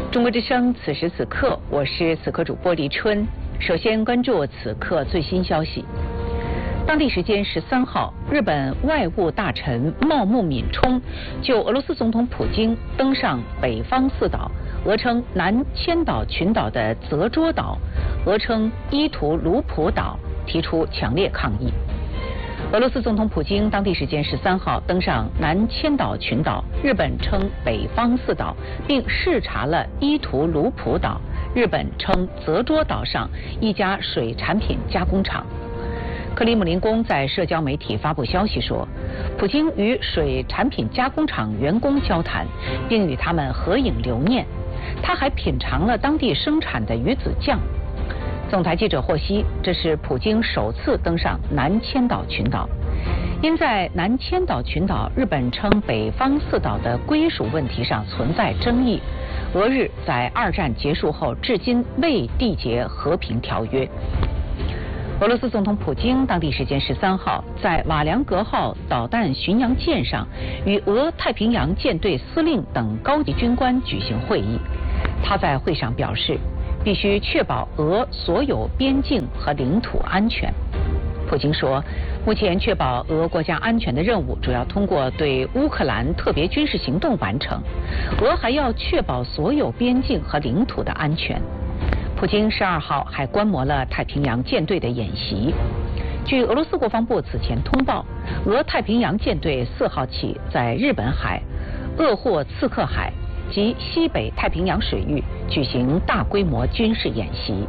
中国之声此时此刻，我是此刻主播黎春。首先关注此刻最新消息。当地时间13号，日本外务大臣茂木敏充就俄罗斯总统普京登上北方四岛，俄称南千岛群岛的泽捉岛，俄称伊图卢普岛，提出强烈抗议。俄罗斯总统普京当地时间13号登上南千岛群岛，日本称北方四岛，并视察了伊图卢普岛，日本称泽捉岛上一家水产品加工厂。克里姆林宫在社交媒体发布消息说，普京与水产品加工厂员工交谈，并与他们合影留念。他还品尝了当地生产的鱼子酱。总台记者获悉，这是普京首次登上南千岛群岛。因在南千岛群岛日本称北方四岛的归属问题上存在争议，俄日在二战结束后至今未缔结和平条约。俄罗斯总统普京当地时间13号在瓦良格号导弹巡洋舰上与俄太平洋舰队司令等高级军官举行会议。他在会上表示，必须确保俄所有边境和领土安全。普京说，目前确保俄国家安全的任务主要通过对乌克兰特别军事行动完成，俄还要确保所有边境和领土的安全。普京12号还观摩了太平洋舰队的演习。据俄罗斯国防部此前通报，俄太平洋舰队4号起在日本海、鄂霍次克海及西北太平洋水域举行大规模军事演习。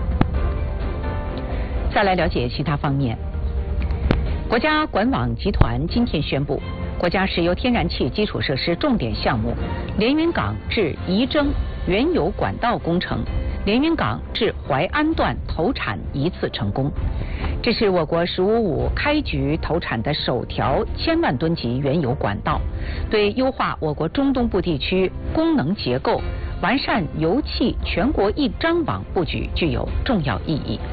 再来了解其他方面。国家管网集团今天宣布，国家石油天然气基础设施重点项目连云港至仪征原油管道工程连云港至淮安段投产一次成功。这是我国“15-5”开局投产的首条1000万吨级原油管道，对优化我国中东部地区功能结构、完善油气全国一张网布局具有重要意义。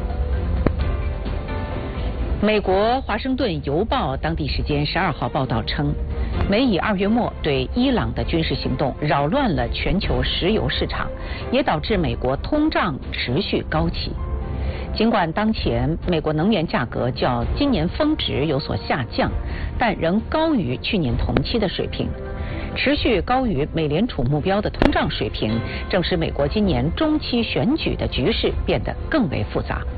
美国华盛顿邮报当地时间12号报道称，美以2月末对伊朗的军事行动扰乱了全球石油市场，也导致美国通胀持续高企。尽管当前美国能源价格较今年峰值有所下降，但仍高于去年同期的水平。持续高于美联储目标的通胀水平，正使美国今年中期选举的局势变得更为复杂。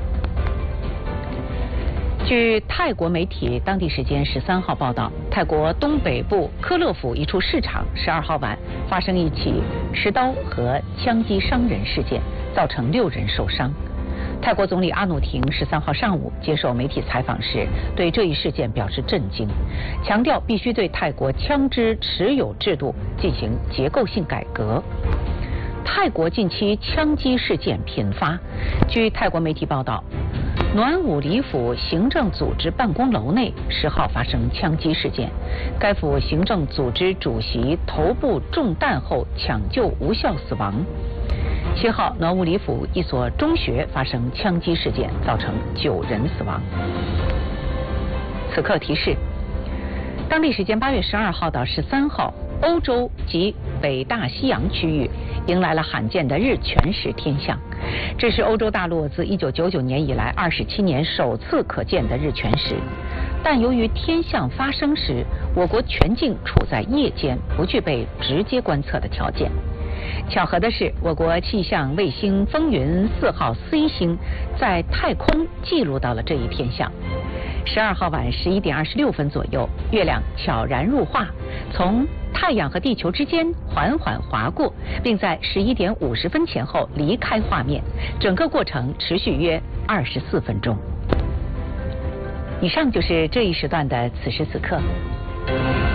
据泰国媒体当地时间13号报道，泰国东北部科勒府一处市场12号晚发生一起持刀和枪击伤人事件，造成6人受伤。泰国总理阿努廷13号上午接受媒体采访时，对这一事件表示震惊，强调必须对泰国枪支持有制度进行结构性改革。泰国近期枪击事件频发，据泰国媒体报道，暖武里府行政组织办公楼内10号发生枪击事件，该府行政组织主席头部中弹后抢救无效死亡。7号，暖武里府一所中学发生枪击事件，造成9人死亡。此刻提示，当地时间8月12号到13号，欧洲及北大西洋区域迎来了罕见的日全食天象，这是欧洲大陆自1999年以来27年首次可见的日全食。但由于天象发生时，我国全境处在夜间，不具备直接观测的条件。巧合的是，我国气象卫星风云4号 C 星在太空记录到了这一天象。12号晚11点26分左右，月亮悄然入画，从太阳和地球之间缓缓划过，并在11点50分前后离开画面，整个过程持续约24分钟。以上就是这一时段的此时此刻。